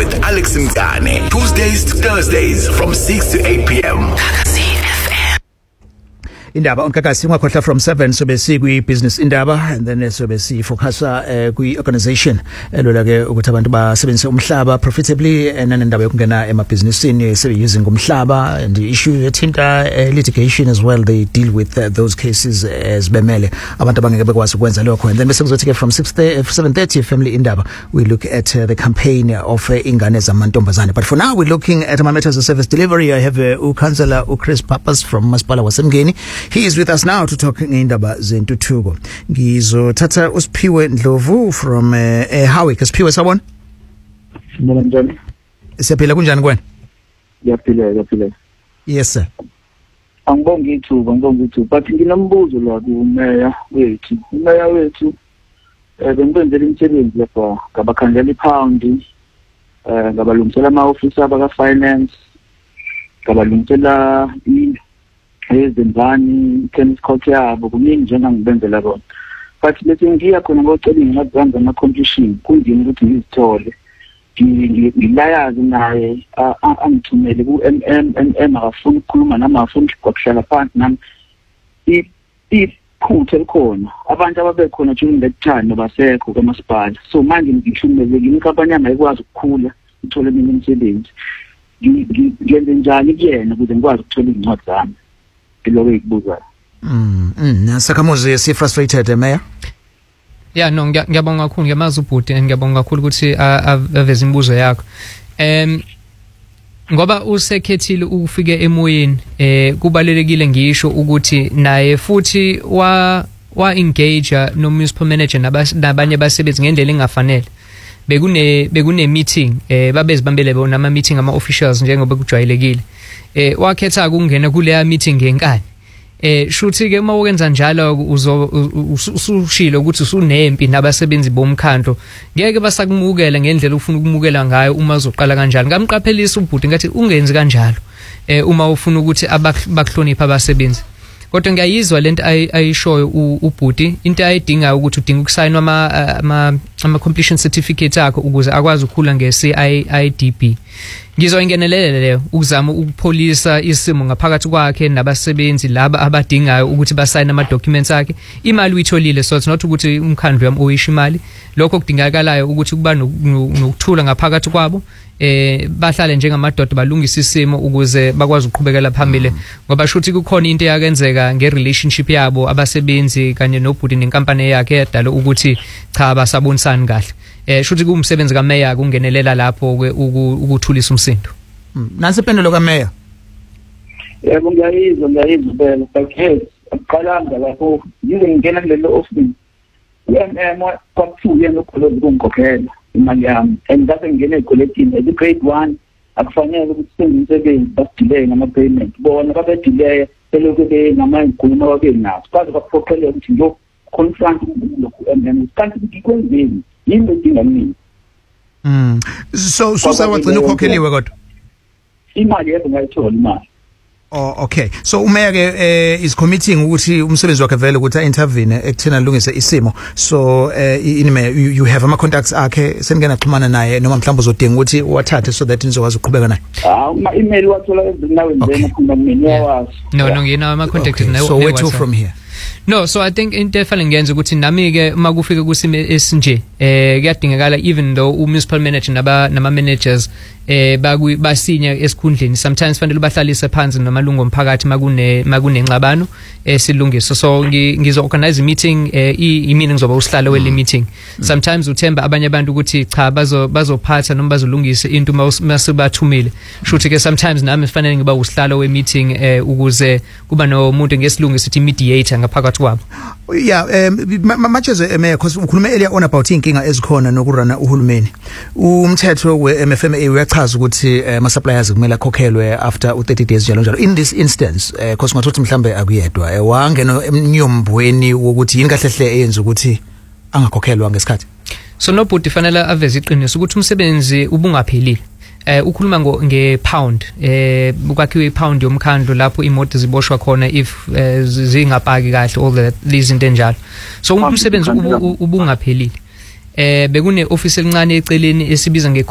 with Alex Mkane. Tuesdays to Thursdays from 6 to 8 p.m. Indaba unkakasi ungakhohla from 7 sobe sikwi business indaba and then sobe si focusa kwi organization elola ke ukuthi abantu basebenzise umhlaba profitably nanendaba yokungena emabhizinisini sebe using umhlaba and the issue ethinta litigation as well. They deal with those cases as bemele abantu abangeke bekwazi ukwenza lokho. And then bese kuzothi ke from 7:30 family indaba we look at the campaign of ingane zamantombazane. But for now we're looking at my matters of service delivery. I have uCouncillor Chris Pappas from Masipala waseMngeni. He is with us now to talk indaba zentuthuko. Ngizothatha uSiphiwe Ndlovu from Howick. Siphiwe sawona? Mina njani? Siyaphila kunjani kwena? Yaphila. Yes sir. Angibonga ithuba but nginombuzo la kumeya wethu. Umeya wethu bengenzela imisebenzi lapha ngabakhandela ipound, ngabalungisela ama-office abaka finance, ngabalungisela ezindlani tennis court yabo kuningi njenga ngibenzela bona. But lethi ngiya khona ngocela incwadi ama-completion kuyini ukuthi ngizithole ngilayazi naye angithumele ku-MM akafuna ukukhuluma nami akafuna ukuhlala phansi nami iphutha elikhona abantu ababekhona during that time basekho kamasipala. So manje ngihlukumezekile inkampani yami ayikwazi ukukhula ithole mina umsebenzi. Ngenze njani kuyena ukuze ngikwazi ukuthola incwadi zami lokho ikubuzayo. Nasakhamuzi si frustrated Mayor? Yeah, no, ngiyabonga kakhulu ngiyamazi ubhuti and ngiyabonga kakhulu ukuthi aveze imibuzo yakho. Ngoba usekhethile ukufika emoyeni kubalekile ngisho ukuthi naye futhi wa engage no municipal manager nabanye abasebenzi ngendlela engafanele. Bekune meeting babezibambele bona ama meeting ama officials njengoba kujwayelekile. Wakhetha ukungena kule meeting ngenkani. Shuthi ke uma ukwenza njalo usushilo ukuthi usunempi nabasebenzi bomkhandlo ngeke basakumukela ngendlela ufuna ukumukela ngayo uma uzoqala kanjalo. Ngamqaphelisa ubhuti ngathi ungenzi kanjalo uma ufuna ukuthi bakuhlonipha abasebenzi. Kodwa ngiyayizwa lento ayishoyo ubhuti into ayidinga ukuthi udinga ukusayinwa ama completion certificate akho ukuze akwazi ukukhula nge-CIDP. Ngizoyingenelela leyo ukuzama ukupholisa isimo ngaphakathi kwakhe nabasebenzi laba abadingayo ukuthi basayine ama documents akhe. Imali uyitholile so it's not ukuthi umkhandlo wami oyisha imali. Lokho kudingakalayo ukuthi kuba nokuthula ngaphakathi kwabo bahlale njengamadoda balungisa isimo ukuze bakwazi ukuqhubekela phambili ngoba shuthi kukhona into yakenzeka ngerelationship yabo abasebenzi kanye nobhuti nenkampani yakhe edala ukuthi cha basabonisani kahle. Shuthi kumsebenzi kaMeya kungenelela lapho ukuthulisa umsindo. Nansi impendulo kaMeya. Yebo ngiyayizwa bela but hey aqalanga lapho ngingena kulelo office. Yena kwakuthu yena ukukhokhela imali yami and that ngene ecolecting as grade 1 akufanele ukuthi sengisebenzi badelay ngama payment bona babedelay selokho bengamayinkhuluma wabenazo kwaze bakuphoqeleka ukuthi njo confront lokhu and kanti ngikwenzeni yini edinga mina. So sawagcina ukhokheliwe kodwa imali yebo ngayithola imali. Oh okay, so umeya ke is committing ukuthi umsebenzi wakhe vele ukuthi intervene ekuthena lungise isimo. So you have ama contacts akhe seningena xhumana naye noma mhlawumbe uzodinga ukuthi wathathe so that nizokwazi ukuqhubeka naye. Uma email wathola ezindaweni zena khona mina yawazi. No ngina ama contacts naye. So where to from here? No, so I think into efanele ngenze ukuthi nami ke uma kufika kusimo esinje kuyadingakala even though municipal manager nama managers basinya esikhundleni sometimes fanele bahlalise phansi namalungu omphakathi makunengxabano silungiso. So ngizo organize meeting imini ngizoba usihlalo wele meeting. Sometimes uthemba abanye abantu ukuthi cha bazophatha noma bazolungisa into masibathumile. Shuthi ke sometimes nami fanele ngiba usihlalo we meeting ukuze kuba nomuntu ngesilungu sithi mediator ngaphakathi kwabo. Yeah, manje Mayor because ukhulume earlier on about inkinga ezikhona nokurana uhulumeni. Umthetho we-MFMA uyachaza ukuthi ama suppliers kumele akhokhelwe after 30 days njalo. In this instance because ngathi mhlambe akuyedwa wangena emnyombweni wokuthi yini kahle hle eyenza ukuthi angakhokhelwa ngesikhathi. So nobhuti fanele aveze iqiniso ukuthi umsebenzi ubungaphelile. Ukhuluma ngepound ukwakhiwe ipound yomkhandlo lapho imoto ziboshwa khona if zingapaki kahle all these into enjalo. So umsebenzi ubungaphelile bekune office elincane eceleni esibiza